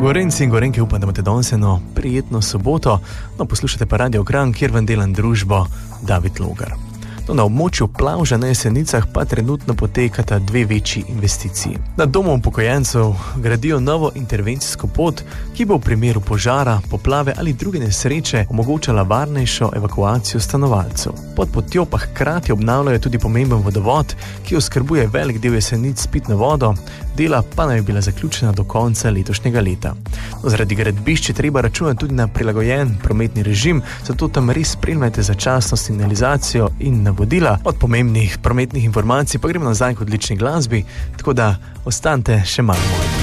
Gorenci in Gorenke, upam, da imate danes eno prijetno soboto. No, poslušate pa Radio Kranj, kjer vam delam družbo David Logar. No, na območju Plavža na Jesenicah pa trenutno potekata dve večji investiciji. Na domu upokojencev gradijo novo intervencijsko pot, ki bo v primeru požara, poplave ali druge nesreče omogočala varnejšo evakuacijo stanovalcev. Pod potjo pa hkrati obnavljajo tudi pomemben vodovod, ki oskrbuje velik del Jesenic s pitno vodo, dela pa naj bi bila zaključena do konca letošnjega leta. No, zaradi gradbišč je treba računati tudi na prilagojen prometni režim, zato tam res spremljajte začasno signalizacijo in navodila. Od pomembnih prometnih informacij pa gremo nazaj k odlični glasbi, tako da ostanite še malo moj.